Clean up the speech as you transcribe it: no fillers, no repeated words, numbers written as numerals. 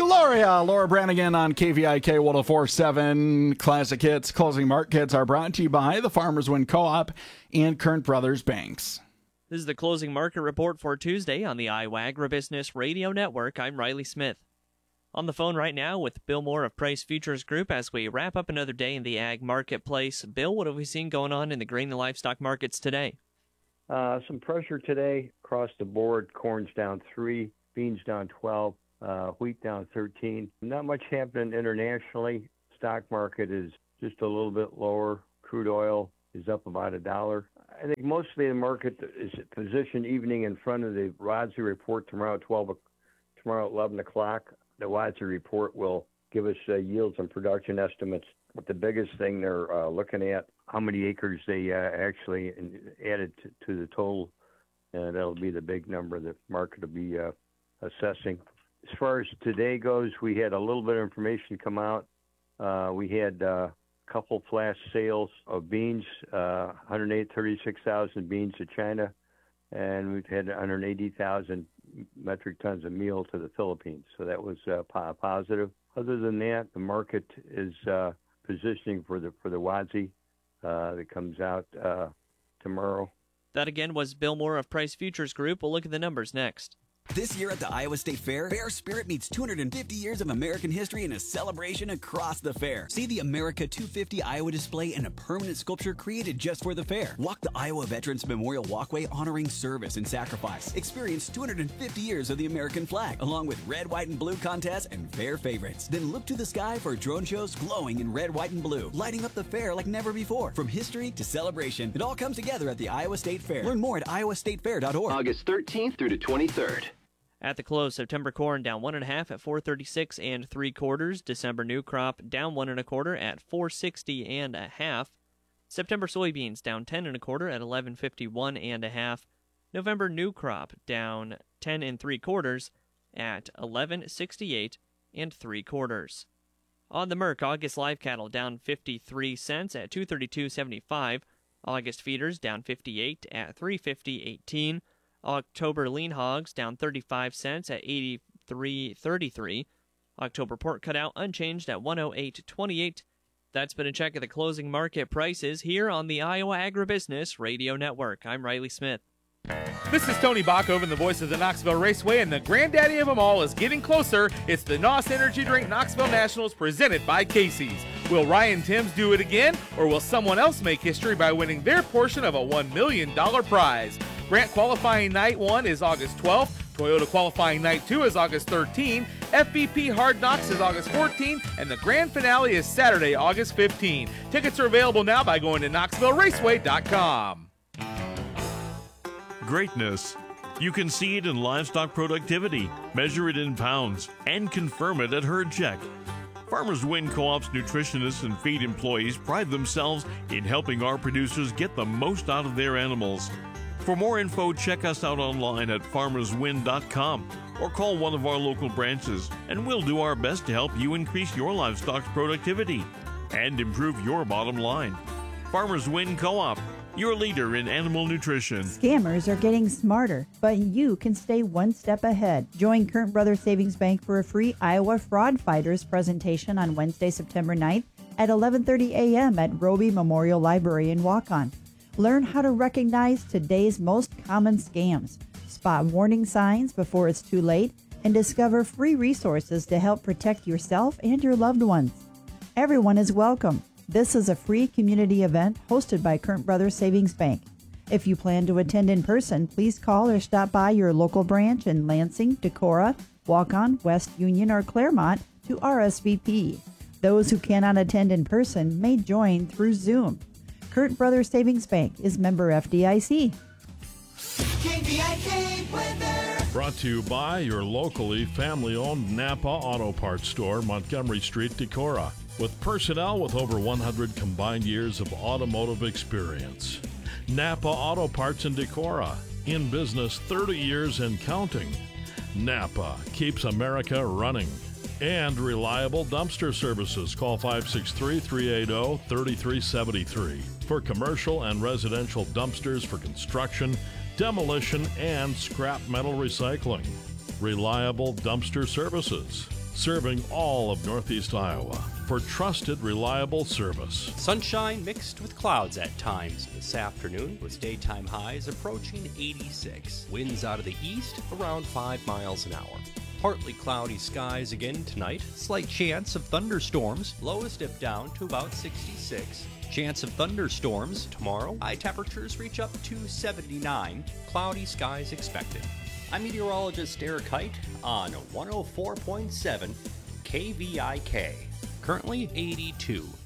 Gloria, Laura Branigan on KVIK 104.7 Classic Hits. Closing markets are brought to you by the Farmers Win Co-op and Current Brothers Banks. This is the closing market report for Tuesday on the Iowa Agribusiness Radio Network. I'm Riley Smith. On the phone right now with Bill Moore of Price Futures Group as we wrap up another day in the ag marketplace. Bill, what have we seen going on in the grain and livestock markets today? Some pressure today across the board. Corn's down 3, beans down 12. Wheat down 13. Not much happening internationally. Stock market is just a little bit lower. Crude oil is up about $1. I think mostly the market is positioned evening in front of the WASDE report tomorrow at 11 o'clock. The WASDE report will give us yields and production estimates. But the biggest thing they're looking at, how many acres they actually added to the total. That'll be the big number the market will be assessing. As far as today goes, we had a little bit of information come out. We had a couple flash sales of beans, 36,000 beans to China, and we've had 180,000 metric tons of meal to the Philippines. So that was positive. Other than that, the market is positioning for the WASDE that comes out tomorrow. That again was Bill Moore of Price Futures Group. We'll look at the numbers next. This year at the Iowa State Fair, Fair Spirit meets 250 years of American history in a celebration across the fair. See the America 250 Iowa display and a permanent sculpture created just for the fair. Walk the Iowa Veterans Memorial Walkway honoring service and sacrifice. Experience 250 years of the American flag, along with red, white, and blue contests and fair favorites. Then look to the sky for drone shows glowing in red, white, and blue, lighting up the fair like never before. From history to celebration, it all comes together at the Iowa State Fair. Learn more at iowastatefair.org. August 13th through the 23rd. At the close, September corn down 1.5 at 436 3/4. December new crop down 1 1/4 at 460 1/2. September soybeans down 10 1/4 at 1151 1/2. November new crop down 10 3/4 at 1168 3/4. On the Merc, August live cattle down 53 cents at 232.75. August feeders down 58 at 350.18. October lean hogs down 35 cents at 83.33. October pork cutout unchanged at 108.28. That's been a check of the closing market prices here on the Iowa Agribusiness Radio Network. I'm Riley Smith. This is Tony Bachhoven, the voice of the Knoxville Raceway, and the granddaddy of them all is getting closer. It's the NOS Energy Drink Knoxville Nationals presented by Casey's. Will Ryan Timms do it again, or will someone else make history by winning their portion of a $1 million prize? Grant qualifying night 1 is August 12th. Toyota qualifying night 2 is August 13th. FVP Hard Knocks is August 14th. And the grand finale is Saturday, August 15th. Tickets are available now by going to KnoxvilleRaceway.com. Greatness. You can see it in livestock productivity, measure it in pounds, and confirm it at Herd Check. Farmers Win Co-op's nutritionists and feed employees pride themselves in helping our producers get the most out of their animals. For more info, check us out online at farmerswin.com or call one of our local branches, and we'll do our best to help you increase your livestock's productivity and improve your bottom line. Farmers Win Co-op, your leader in animal nutrition. Scammers are getting smarter, but you can stay one step ahead. Join Current Brothers Savings Bank for a free Iowa Fraud Fighters presentation on Wednesday, September 9th at 11:30 a.m. at Roby Memorial Library in Waukon. Learn how to recognize today's most common scams, spot warning signs before it's too late, and discover free resources to help protect yourself and your loved ones. Everyone is welcome. This is a free community event hosted by Current Brothers Savings Bank. If you plan to attend in person, please call or stop by your local branch in Lansing, Decorah, Waukon, West Union, or Claremont to RSVP. Those who cannot attend in person may join through Zoom. Current Brothers Savings Bank is member FDIC. KVIK weather. Brought to you by your locally family-owned Napa Auto Parts store, Montgomery Street, Decorah, with personnel with over 100 combined years of automotive experience. Napa Auto Parts in Decorah, in business 30 years and counting. Napa keeps America running. And reliable dumpster services. Call 563-380-3373 for commercial and residential dumpsters for construction, demolition, and scrap metal recycling. Reliable dumpster services. serving all of Northeast Iowa for trusted, reliable service. Sunshine mixed with clouds at times this afternoon, with daytime highs approaching 86. Winds out of the east around 5 miles an hour. Partly cloudy skies again tonight. Slight chance of thunderstorms. Lows dip down to about 66. Chance of thunderstorms tomorrow. High temperatures reach up to 79. Cloudy skies expected. I'm meteorologist Eric Height on 104.7 KVIK. Currently 82.